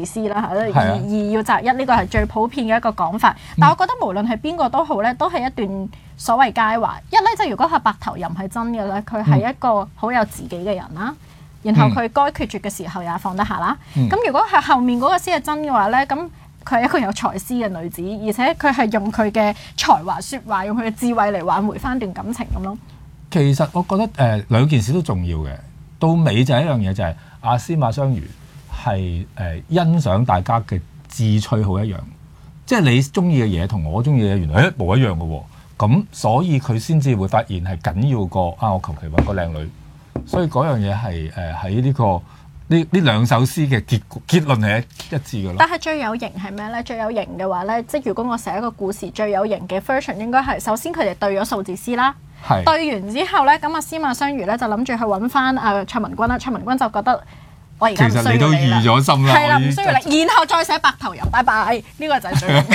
私啦，二要擇一，呢個係最普遍嘅一個講法。但我覺得無論係邊個都好咧，都係一段所謂佳話。一咧就如果係白頭吟係真嘅咧，佢係一個好有自己嘅人啦。然後佢該決絕嘅時候也放得下啦。咁如果係後面嗰個先係真嘅話咧，咁佢係一個有才思嘅女子，而且佢係用佢嘅才華説話，用佢嘅智慧嚟挽回翻段感情咁咯。 其實我覺得兩件事都重要嘅。到尾就係一樣嘢，就係阿司馬相如係欣賞大家嘅志趣好一樣，即係你中意嘅嘢同我中意嘅嘢原來一模一樣嘅喎。咁所以佢先至會發現係緊要過我求其揾個靚女。所以嗰樣嘢係喺呢兩首詩嘅結論係一致嘅咯。但係最有型係咩咧？最有型嘅話咧，即係如果我寫一個故事，最有型嘅 version 應該係首先佢哋對咗數字詩啦。對完之後咧，咁阿司馬相如咧就諗住去揾翻卓文君啦。卓文君就覺得我而家唔需要你啦。其實你都預咗心啦。係啦，唔需要你，然後再寫白頭吟，拜拜。呢個就係最型。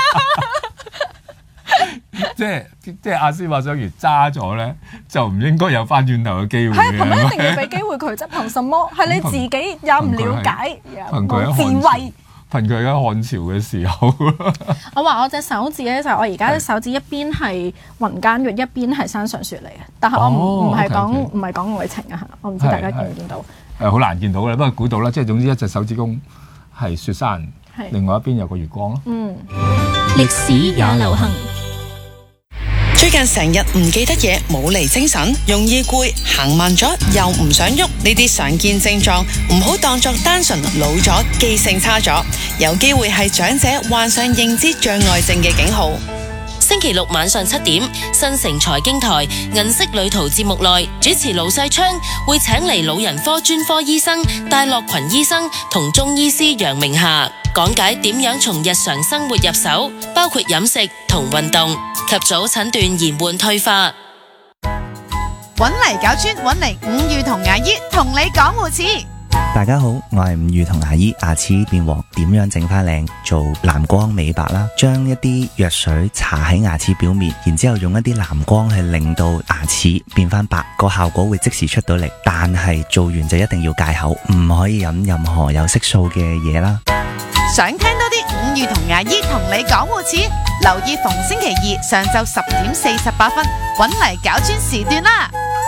即係阿司馬相如揸咗咧，就唔應該有翻轉頭嘅機會。係，憑乜一定要俾機會佢啫？憑什麼？係你自己也唔了解，冇智慧。憑佢喺漢朝嘅時候。我話我隻手指咧，就我而家隻手指一邊係雲間月，一邊係山上雪嚟嘅。但係我唔係講愛情啊！我唔知大家見唔見到？好難見到嘅，不過估到啦。即係總之一隻手指公係雪山，另外一邊有個月光咯。 歷史也流行。 最近成日唔記得嘢，冇嚟精神，容易攰，行慢咗又唔想喐，呢啲常見症狀唔好當作單純老咗、記性差咗，有機會係長者患上認知障礙症嘅警號。 星期六晚上7點，新城財經台銀色旅途節目內，主持盧世昌會請嚟老人科專科醫生戴樂群醫生同中醫師楊明霞講解點樣從日常生活入手，包括飲食同運動，及早診斷延緩退化。 搵嚟搞專，搵嚟伍裕同牙醫同你講護齒。 大家好，我係伍裕同牙醫。牙齒變黃點樣整翻靚？做藍光美白啦，將一啲藥水搽喺牙齒表面，然之後用一啲藍光去令到牙齒變翻白，個效果會即時出到嚟。但係做完就一定要戒口，唔可以飲任何有色素嘅嘢啦。 想聽多啲伍裕同牙醫同你講護齒，留意逢星期二上晝10:48，搵嚟搞專時段啦。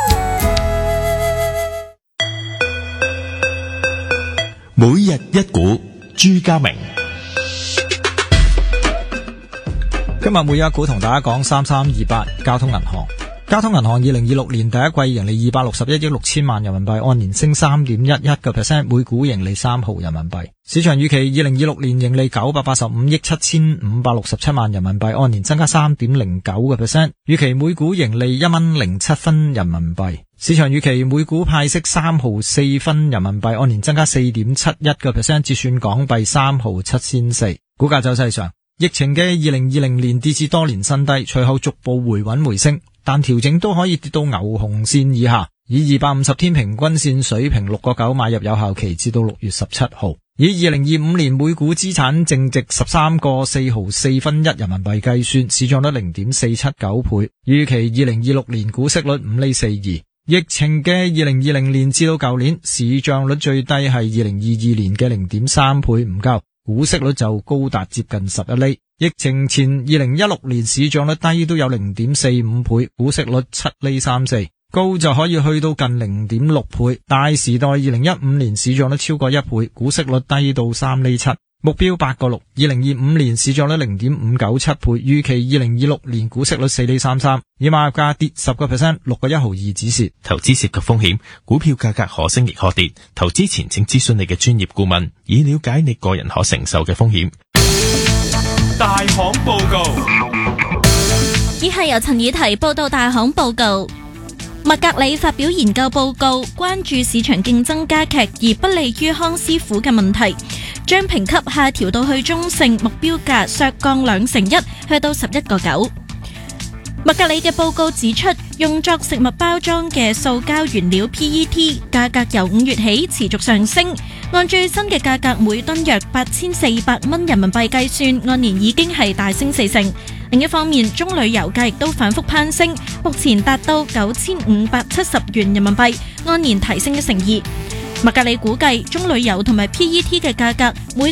每日一股，朱家明。 今日每日一股同大家講3328交通銀行。交通銀行2026年第一季盈利261億6千萬人民幣，按年升 3.11%， 每股盈利3毫人民幣。市場預期2026年盈利985億7千567萬人民幣，按年增加 3.09%， 預期每股盈利1.07人民幣。市場預期每股派息3毫4分人民幣，按年增加 4.71%， 折算港幣3毫7仙4。股價走勢上，疫情嘅2020年跌至多年新低，隨後逐步回穩回升，但調整都可以跌到牛熊線以下，以250天平均線水平6.9買入有效期至到6月17號。以2025年每股資產淨值13個4毫4分1人民幣計算，市賬率 0.479 倍，預期2026年股息率5厘42。疫情嘅2020年至到舊年，市賬率最低係2022年嘅 0.3 倍唔夠，股息率就高達接近11厘。疫情前2016年市賬率低都有 0.45 倍，股息率7厘34，高就可以去到近 0.6 倍。大時代2015年市賬率超過1倍，股息率低到3厘7，目標8個6。2025年市賬率 0.597 倍，預期2026年股息率4厘33，以買入價跌 10%， 6個1毫2止蝕。 投資涉及風險，股票價格可升亦可跌，投資前請諮詢你嘅專業顧問，以了解你個人可承受嘅風險。 大行報告， 以下由陳以提報道大行報告。麥格里發表研究報告，關注市場競爭加劇而不利於康師傅嘅問題，將評級下調到去中性，目標價削降2%，去到11.9。麥格里嘅報告指出，用作食物包裝嘅塑膠原料 PET 價格由5月起持續上升，按最新嘅價格每噸約8400蚊人民幣計算，按年已經係大升40%。另一方面，中旅遊價亦都反覆攀升，目前達到9570元人民幣，按年提升1成2。麥格里估計，中旅遊同埋 PET 嘅價格每